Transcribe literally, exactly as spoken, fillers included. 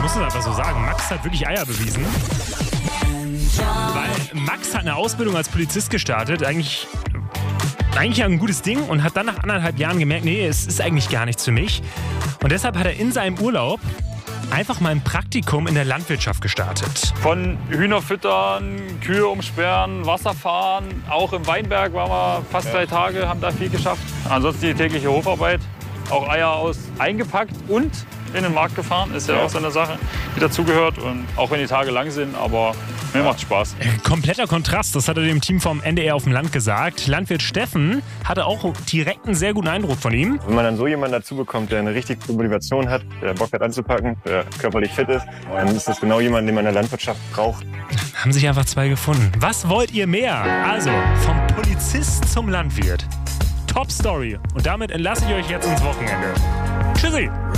muss es einfach so sagen. Max hat wirklich Eier bewiesen. Weil Max hat eine Ausbildung als Polizist gestartet. Eigentlich, eigentlich ein gutes Ding. Und hat dann nach anderthalb Jahren gemerkt, nee, es ist eigentlich gar nichts für mich. Und deshalb hat er in seinem Urlaub einfach mal ein Praktikum in der Landwirtschaft gestartet. Von Hühner füttern, Kühe umsperren, Wasser fahren. Auch im Weinberg waren wir fast ja. drei Tage, haben da viel geschafft. Ansonsten die tägliche Hofarbeit. Auch Eier aus eingepackt und in den Markt gefahren. Ist ja, ja. auch so eine Sache, die dazugehört. Und auch wenn die Tage lang sind, aber mir macht Spaß. Kompletter Kontrast, das hat er dem Team vom N D R auf dem Land gesagt. Landwirt Steffen hatte auch direkt einen sehr guten Eindruck von ihm. Wenn man dann so jemanden dazu bekommt, der eine richtig gute Motivation hat, der Bock hat anzupacken, der körperlich fit ist, dann ist das genau jemand, den man in der Landwirtschaft braucht. Haben sich einfach zwei gefunden. Was wollt ihr mehr? Also, vom Polizist zum Landwirt. Top Story. Und damit entlasse ich euch jetzt ins Wochenende. Tschüssi!